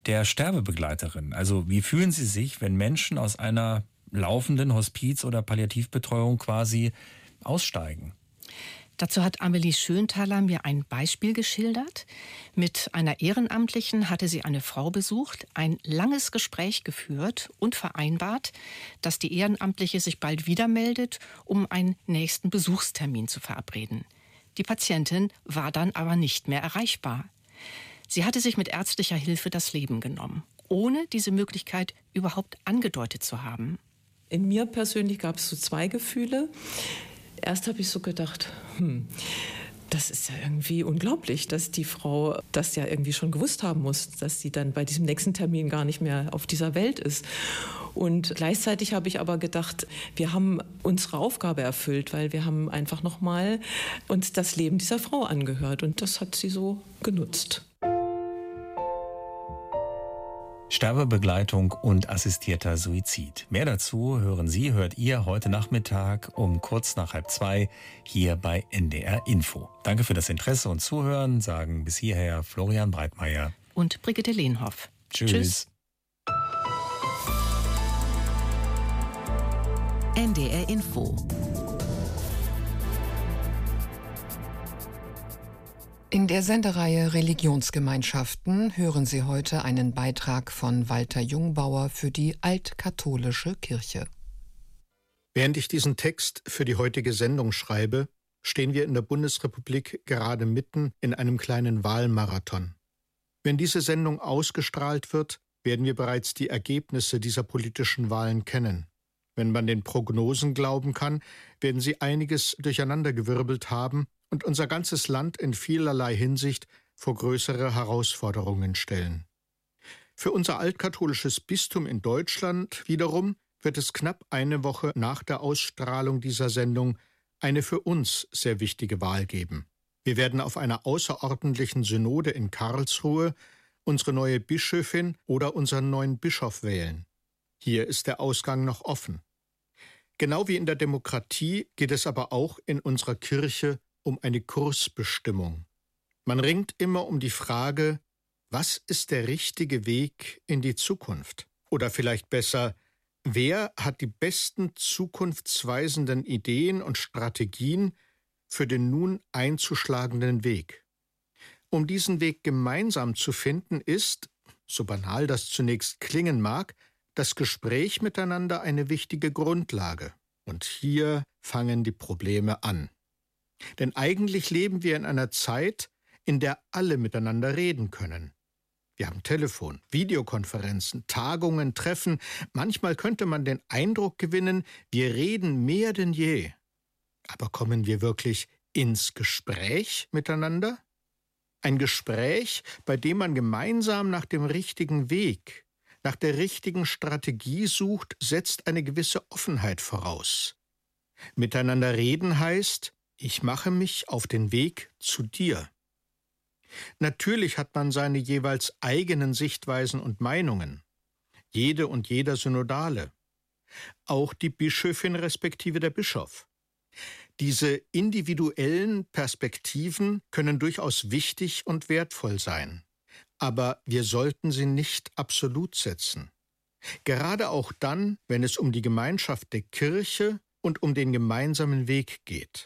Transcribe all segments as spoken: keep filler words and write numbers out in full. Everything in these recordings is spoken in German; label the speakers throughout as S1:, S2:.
S1: der Sterbebegleiterin. Also wie fühlen Sie sich, wenn Menschen aus einer laufenden Hospiz- oder Palliativbetreuung quasi aussteigen?
S2: Dazu hat Amelie Schönthaler mir ein Beispiel geschildert. Mit einer Ehrenamtlichen hatte sie eine Frau besucht, ein langes Gespräch geführt und vereinbart, dass die Ehrenamtliche sich bald wieder meldet, um einen nächsten Besuchstermin zu verabreden. Die Patientin war dann aber nicht mehr erreichbar. Sie hatte sich mit ärztlicher Hilfe das Leben genommen, ohne diese Möglichkeit überhaupt angedeutet zu haben.
S3: In mir persönlich gab es so zwei Gefühle. Erst habe ich so gedacht, hm, das ist ja irgendwie unglaublich, dass die Frau das ja irgendwie schon gewusst haben muss, dass sie dann bei diesem nächsten Termin gar nicht mehr auf dieser Welt ist. Und gleichzeitig habe ich aber gedacht, wir haben unsere Aufgabe erfüllt, weil wir haben einfach nochmal uns das Leben dieser Frau angehört und das hat sie so genutzt.
S1: Sterbebegleitung und assistierter Suizid. Mehr dazu hören Sie, hört ihr heute Nachmittag um kurz nach halb zwei hier bei N D R Info. Danke für das Interesse und Zuhören, sagen bis hierher Florian Breitmeier
S2: und Brigitte Lehnhoff.
S1: Tschüss. Tschüss.
S4: N D R Info. In der Sendereihe Religionsgemeinschaften hören Sie heute einen Beitrag von Walter Jungbauer für die Altkatholische Kirche.
S5: Während ich diesen Text für die heutige Sendung schreibe, stehen wir in der Bundesrepublik gerade mitten in einem kleinen Wahlmarathon. Wenn diese Sendung ausgestrahlt wird, werden wir bereits die Ergebnisse dieser politischen Wahlen kennen. Wenn man den Prognosen glauben kann, werden sie einiges durcheinandergewirbelt haben und unser ganzes Land in vielerlei Hinsicht vor größere Herausforderungen stellen. Für unser altkatholisches Bistum in Deutschland wiederum wird es knapp eine Woche nach der Ausstrahlung dieser Sendung eine für uns sehr wichtige Wahl geben. Wir werden auf einer außerordentlichen Synode in Karlsruhe unsere neue Bischöfin oder unseren neuen Bischof wählen. Hier ist der Ausgang noch offen. Genau wie in der Demokratie geht es aber auch in unserer Kirche um eine Kursbestimmung. Man ringt immer um die Frage, was ist der richtige Weg in die Zukunft? Oder vielleicht besser, wer hat die besten zukunftsweisenden Ideen und Strategien für den nun einzuschlagenden Weg? Um diesen Weg gemeinsam zu finden, ist, so banal das zunächst klingen mag, das Gespräch miteinander eine wichtige Grundlage. Und hier fangen die Probleme an. Denn eigentlich leben wir in einer Zeit, in der alle miteinander reden können. Wir haben Telefon, Videokonferenzen, Tagungen, Treffen. Manchmal könnte man den Eindruck gewinnen, wir reden mehr denn je. Aber kommen wir wirklich ins Gespräch miteinander? Ein Gespräch, bei dem man gemeinsam nach dem richtigen Weg, nach der richtigen Strategie sucht, setzt eine gewisse Offenheit voraus. Miteinander reden heißt, ich mache mich auf den Weg zu dir. Natürlich hat man seine jeweils eigenen Sichtweisen und Meinungen. Jede und jeder Synodale. Auch die Bischöfin respektive der Bischof. Diese individuellen Perspektiven können durchaus wichtig und wertvoll sein. Aber wir sollten sie nicht absolut setzen. Gerade auch dann, wenn es um die Gemeinschaft der Kirche und um den gemeinsamen Weg geht.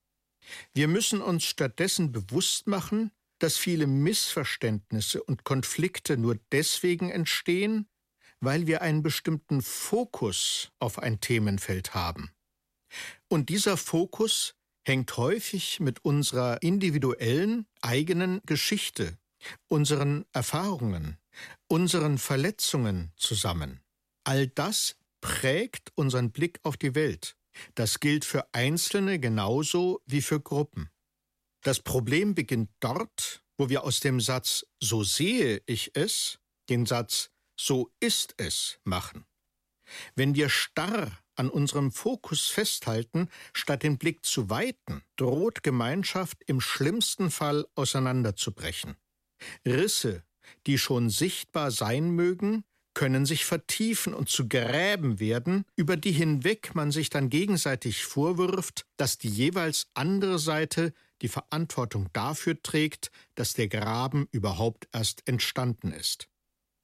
S5: Wir müssen uns stattdessen bewusst machen, dass viele Missverständnisse und Konflikte nur deswegen entstehen, weil wir einen bestimmten Fokus auf ein Themenfeld haben. Und dieser Fokus hängt häufig mit unserer individuellen, eigenen Geschichte, unseren Erfahrungen, unseren Verletzungen zusammen. All das prägt unseren Blick auf die Welt. Das gilt für Einzelne genauso wie für Gruppen. Das Problem beginnt dort, wo wir aus dem Satz »so sehe ich es« den Satz »so ist es« machen. Wenn wir starr an unserem Fokus festhalten, statt den Blick zu weiten, droht Gemeinschaft im schlimmsten Fall auseinanderzubrechen. Risse, die schon sichtbar sein mögen, können sich vertiefen und zu Gräben werden, über die hinweg man sich dann gegenseitig vorwirft, dass die jeweils andere Seite die Verantwortung dafür trägt, dass der Graben überhaupt erst entstanden ist.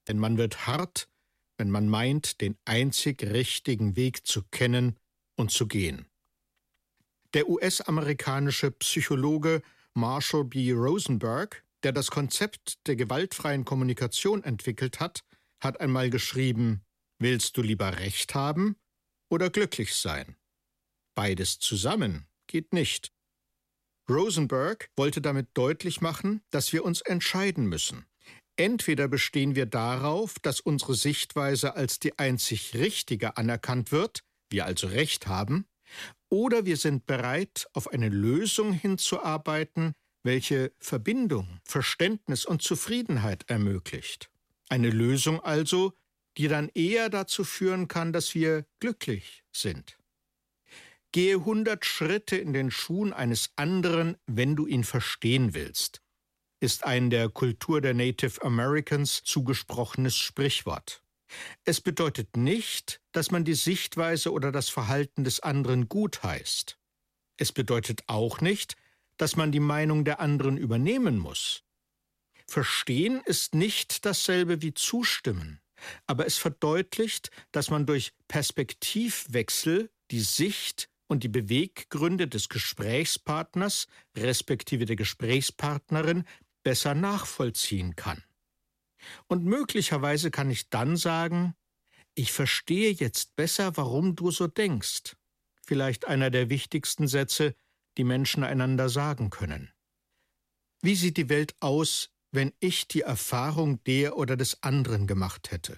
S5: denn man wird hart, wenn man meint, den einzig richtigen Weg zu kennen und zu gehen. Der U S-amerikanische Psychologe Marshall B. Rosenberg, der das Konzept der gewaltfreien Kommunikation entwickelt hat, hat einmal geschrieben: Willst du lieber Recht haben oder glücklich sein? Beides zusammen geht nicht. Rosenberg wollte damit deutlich machen, dass wir uns entscheiden müssen. Entweder bestehen wir darauf, dass unsere Sichtweise als die einzig richtige anerkannt wird, wir also Recht haben, oder wir sind bereit, auf eine Lösung hinzuarbeiten, welche Verbindung, Verständnis und Zufriedenheit ermöglicht. Eine Lösung also, die dann eher dazu führen kann, dass wir glücklich sind. Gehe hundert Schritte in den Schuhen eines anderen, wenn du ihn verstehen willst, ist ein der Kultur der Native Americans zugesprochenes Sprichwort. Es bedeutet nicht, dass man die Sichtweise oder das Verhalten des anderen gutheißt. Es bedeutet auch nicht, dass man die Meinung der anderen übernehmen muss. Verstehen ist nicht dasselbe wie zustimmen, aber es verdeutlicht, dass man durch Perspektivwechsel die Sicht und die Beweggründe des Gesprächspartners respektive der Gesprächspartnerin besser nachvollziehen kann. Und möglicherweise kann ich dann sagen: Ich verstehe jetzt besser, warum du so denkst. Vielleicht einer der wichtigsten Sätze, die Menschen einander sagen können. Wie sieht die Welt aus, wenn ich die Erfahrung der oder des anderen gemacht hätte?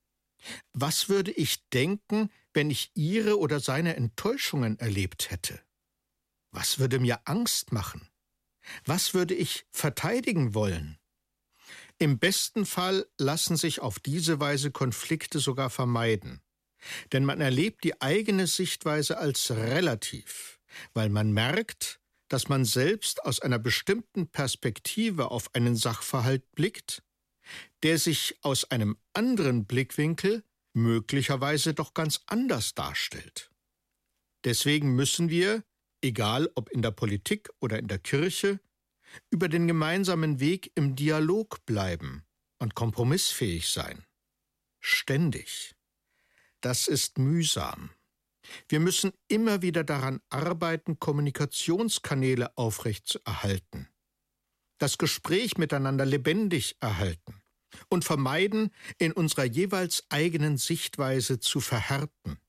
S5: Was würde ich denken, wenn ich ihre oder seine Enttäuschungen erlebt hätte? Was würde mir Angst machen? Was würde ich verteidigen wollen? Im besten Fall lassen sich auf diese Weise Konflikte sogar vermeiden. Denn man erlebt die eigene Sichtweise als relativ, weil man merkt, dass man selbst aus einer bestimmten Perspektive auf einen Sachverhalt blickt, der sich aus einem anderen Blickwinkel möglicherweise doch ganz anders darstellt. Deswegen müssen wir, egal ob in der Politik oder in der Kirche, über den gemeinsamen Weg im Dialog bleiben und kompromissfähig sein. Ständig. Das ist mühsam. Wir müssen immer wieder daran arbeiten, Kommunikationskanäle aufrechtzuerhalten, das Gespräch miteinander lebendig erhalten und vermeiden, in unserer jeweils eigenen Sichtweise zu verhärten.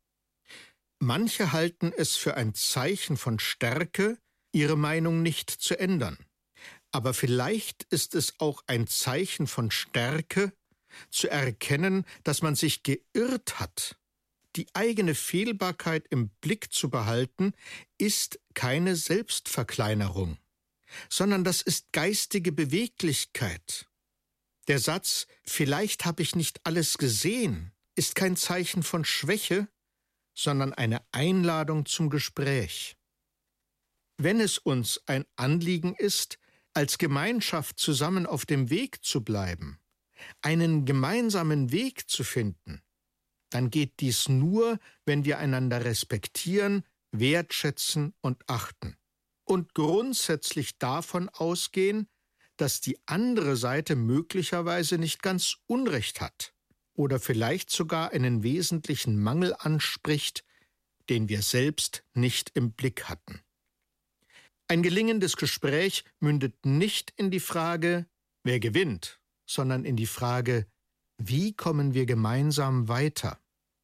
S5: Manche halten es für ein Zeichen von Stärke, ihre Meinung nicht zu ändern. Aber vielleicht ist es auch ein Zeichen von Stärke, zu erkennen, dass man sich geirrt hat. Die eigene Fehlbarkeit im Blick zu behalten, ist keine Selbstverkleinerung, sondern das ist geistige Beweglichkeit. Der Satz, vielleicht habe ich nicht alles gesehen, ist kein Zeichen von Schwäche, sondern eine Einladung zum Gespräch. Wenn es uns ein Anliegen ist, als Gemeinschaft zusammen auf dem Weg zu bleiben, einen gemeinsamen Weg zu finden, dann geht dies nur, wenn wir einander respektieren, wertschätzen und achten und grundsätzlich davon ausgehen, dass die andere Seite möglicherweise nicht ganz Unrecht hat oder vielleicht sogar einen wesentlichen Mangel anspricht, den wir selbst nicht im Blick hatten. Ein gelingendes Gespräch mündet nicht in die Frage, wer gewinnt, sondern in die Frage, wie kommen wir gemeinsam weiter?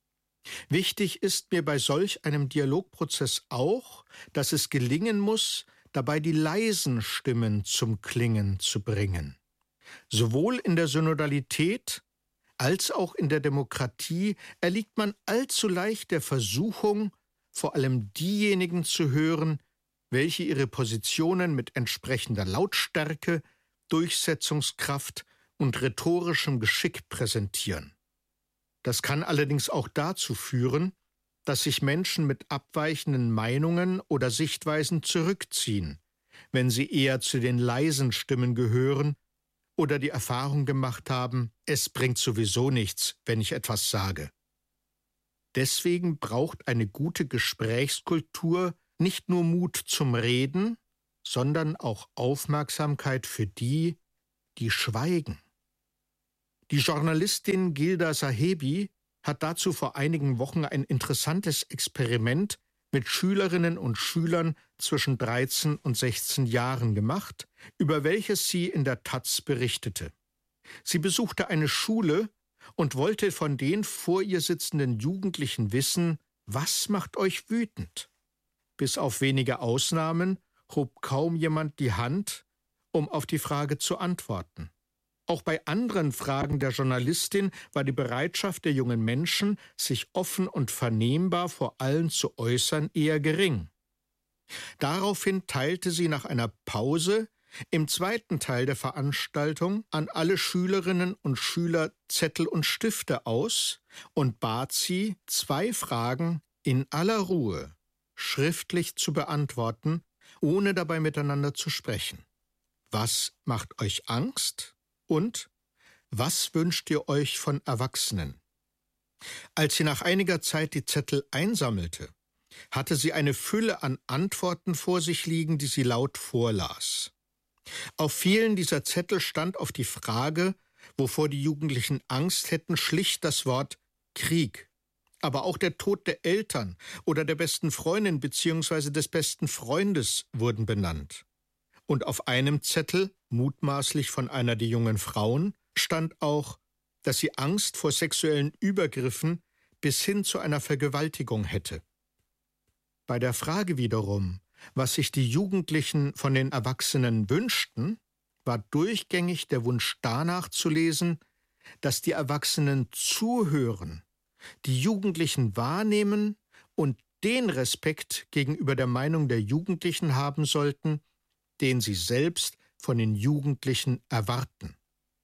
S5: Wichtig ist mir bei solch einem Dialogprozess auch, dass es gelingen muss, dabei die leisen Stimmen zum Klingen zu bringen. Sowohl in der Synodalität als auch in der Demokratie erliegt man allzu leicht der Versuchung, vor allem diejenigen zu hören, welche ihre Positionen mit entsprechender Lautstärke, Durchsetzungskraft und rhetorischem Geschick präsentieren. Das kann allerdings auch dazu führen, dass sich Menschen mit abweichenden Meinungen oder Sichtweisen zurückziehen, wenn sie eher zu den leisen Stimmen gehören oder die Erfahrung gemacht haben, es bringt sowieso nichts, wenn ich etwas sage. Deswegen braucht eine gute Gesprächskultur nicht nur Mut zum Reden, sondern auch Aufmerksamkeit für die, die schweigen. Die Journalistin Gilda Sahebi hat dazu vor einigen Wochen ein interessantes Experiment mit Schülerinnen und Schülern zwischen dreizehn und sechzehn Jahren gemacht, über welches sie in der Taz berichtete. Sie besuchte eine Schule und wollte von den vor ihr sitzenden Jugendlichen wissen, was macht euch wütend? Bis auf wenige Ausnahmen hob kaum jemand die Hand, um auf die Frage zu antworten. Auch bei anderen Fragen der Journalistin war die Bereitschaft der jungen Menschen, sich offen und vernehmbar vor allen zu äußern, eher gering. Daraufhin teilte sie nach einer Pause im zweiten Teil der Veranstaltung an alle Schülerinnen und Schüler Zettel und Stifte aus und bat sie, zwei Fragen in aller Ruhe schriftlich zu beantworten, ohne dabei miteinander zu sprechen. Was macht euch Angst? Und was wünscht ihr euch von Erwachsenen? Als sie nach einiger Zeit die Zettel einsammelte, hatte sie eine Fülle an Antworten vor sich liegen, die sie laut vorlas. Auf vielen dieser Zettel stand auf die Frage, wovor die Jugendlichen Angst hätten, schlicht das Wort Krieg. Aber auch der Tod der Eltern oder der besten Freundin bzw. des besten Freundes wurden benannt. Und auf einem Zettel, mutmaßlich von einer der jungen Frauen, stand auch, dass sie Angst vor sexuellen Übergriffen bis hin zu einer Vergewaltigung hätte. Bei der Frage wiederum, was sich die Jugendlichen von den Erwachsenen wünschten, war durchgängig der Wunsch danach zu lesen, dass die Erwachsenen zuhören, die Jugendlichen wahrnehmen und den Respekt gegenüber der Meinung der Jugendlichen haben sollten, den sie selbst von den Jugendlichen erwarten.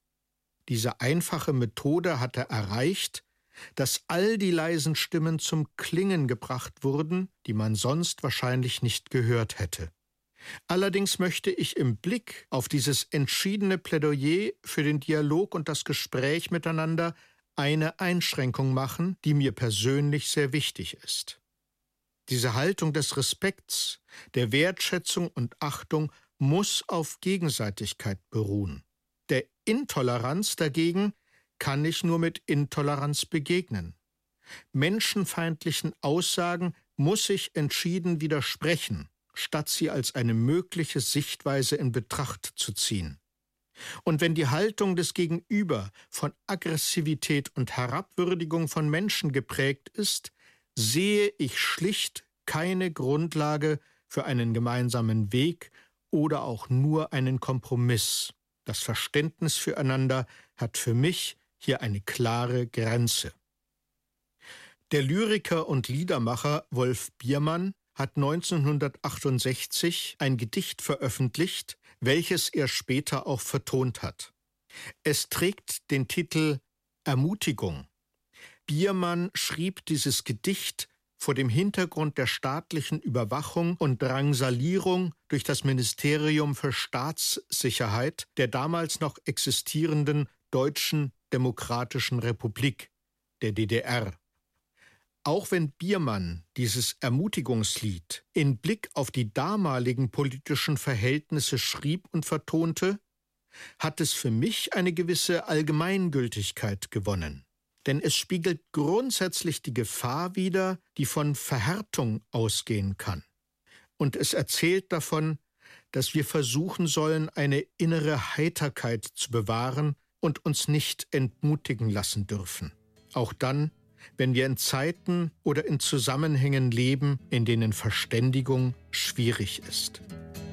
S5: Diese einfache Methode hatte erreicht, dass all die leisen Stimmen zum Klingen gebracht wurden, die man sonst wahrscheinlich nicht gehört hätte. Allerdings möchte ich im Blick auf dieses entschiedene Plädoyer für den Dialog und das Gespräch miteinander eine Einschränkung machen, die mir persönlich sehr wichtig ist. Diese Haltung des Respekts, der Wertschätzung und Achtung muss auf Gegenseitigkeit beruhen. Der Intoleranz dagegen kann ich nur mit Intoleranz begegnen. Menschenfeindlichen Aussagen muss ich entschieden widersprechen, statt sie als eine mögliche Sichtweise in Betracht zu ziehen. Und wenn die Haltung des Gegenüber von Aggressivität und Herabwürdigung von Menschen geprägt ist, sehe ich schlicht keine Grundlage für einen gemeinsamen Weg oder auch nur einen Kompromiss. Das Verständnis füreinander hat für mich hier eine klare Grenze. Der Lyriker und Liedermacher Wolf Biermann hat neunzehnhundertachtundsechzig ein Gedicht veröffentlicht, welches er später auch vertont hat. Es trägt den Titel Ermutigung. Biermann schrieb dieses Gedicht vor dem Hintergrund der staatlichen Überwachung und Drangsalierung durch das Ministerium für Staatssicherheit der damals noch existierenden Deutschen Demokratischen Republik, der D D R. Auch wenn Biermann dieses Ermutigungslied in Blick auf die damaligen politischen Verhältnisse schrieb und vertonte, hat es für mich eine gewisse Allgemeingültigkeit gewonnen. Denn es spiegelt grundsätzlich die Gefahr wider, die von Verhärtung ausgehen kann. Und es erzählt davon, dass wir versuchen sollen, eine innere Heiterkeit zu bewahren und uns nicht entmutigen lassen dürfen. Auch dann, wenn wir in Zeiten oder in Zusammenhängen leben, in denen Verständigung schwierig ist.